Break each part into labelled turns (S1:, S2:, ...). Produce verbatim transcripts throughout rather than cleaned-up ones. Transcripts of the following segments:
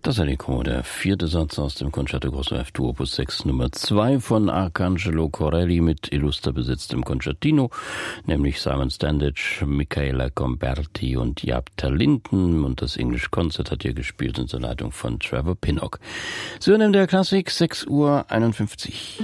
S1: Das Allegro, der vierte Satz aus dem Concerto Grosso F-Dur Opus sechs Nummer zwei von Arcangelo Corelli mit illuster besetztem Concertino, nämlich Simon Standage, Michaela Gomberti und Japta Linton, und das English Concert hat hier gespielt unter Leitung von Trevor Pinnock. Sie hören in der Klassik sechs Uhr einundfünfzig.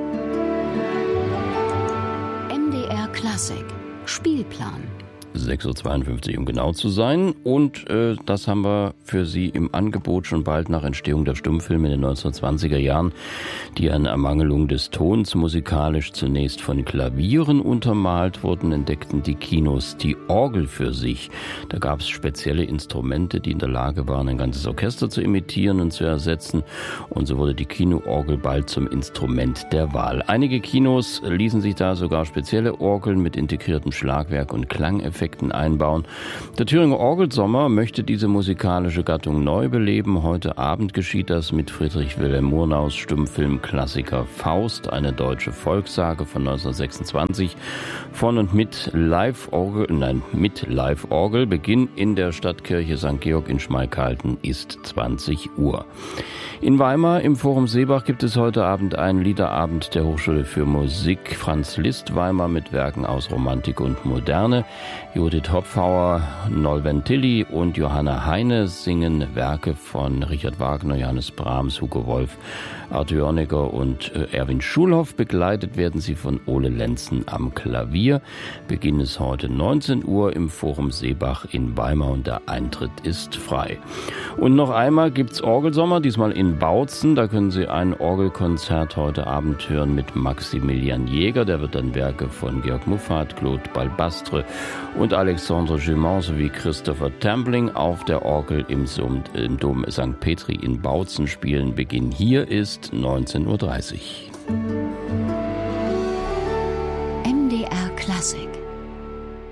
S2: M D R Klassik Spielplan.
S1: sechs Uhr zweiundfünfzig, um genau zu sein. Und äh, das haben wir für Sie im Angebot schon bald nach Entstehung der Stummfilme in den neunzehnhundertzwanziger Jahren, die an Ermangelung des Tons musikalisch zunächst von Klavieren untermalt wurden, entdeckten die Kinos die Orgel für sich. Da gab es spezielle Instrumente, die in der Lage waren, ein ganzes Orchester zu imitieren und zu ersetzen. Und so wurde die Kinoorgel bald zum Instrument der Wahl. Einige Kinos ließen sich da sogar spezielle Orgeln mit integriertem Schlagwerk und Klangeffekten einbauen. Der Thüringer Orgelsommer möchte diese musikalische Gattung neu beleben. Heute Abend geschieht das mit Friedrich Wilhelm Murnaus Stummfilmklassiker Faust, eine deutsche Volkssage von neunzehnhundertsechsundzwanzig, von und mit Live-Orgel, nein, mit Live-Orgel. Beginn in der Stadtkirche Sankt Georg in Schmalkalden ist zwanzig Uhr. In Weimar im Forum Seebach gibt es heute Abend einen Liederabend der Hochschule für Musik Franz Liszt Weimar mit Werken aus Romantik und Moderne. Judith Hopfauer, Nol Ventilli und Johanna Heine singen Werke von Richard Wagner, Johannes Brahms, Hugo Wolf, Arthur Honegger und Erwin Schulhoff. Begleitet werden sie von Ole Lenzen am Klavier. Beginn ist heute neunzehn Uhr im Forum Seebach in Weimar und der Eintritt ist frei. Und noch einmal gibt's Orgelsommer, diesmal in Bautzen. Da können Sie ein Orgelkonzert heute Abend hören mit Maximilian Jäger. Der wird dann Werke von Georg Muffat, Claude Balbastre und Alexandre Gimont sowie Christopher Tambling auf der Orgel im Dom Sankt Petri in Bautzen spielen. Beginn hier ist neunzehn Uhr dreißig.
S2: M D R Klassik.